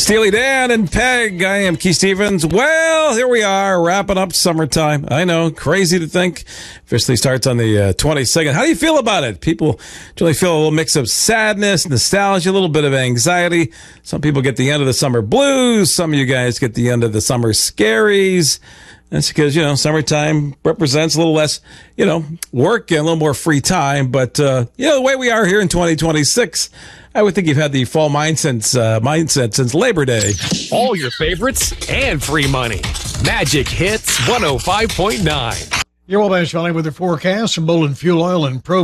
Steely Dan and Peg. I am Keith Stevens. Well, here we are, wrapping up summertime. I know, crazy to think. Officially starts on the 22nd. How do you feel about it? People generally feel a little mix of sadness, nostalgia, a little bit of anxiety. Some people get the end of the summer blues. Some of you guys get the end of the summer scaries. That's because, summertime represents a little less, work and a little more free time. But, the way we are here in 2026, I would think you've had the fall mindset since Labor Day. All your favorites and free money. Magic Hits 105.9. Your Wabash Valley weather forecast from Bolin Fuel Oil and Pro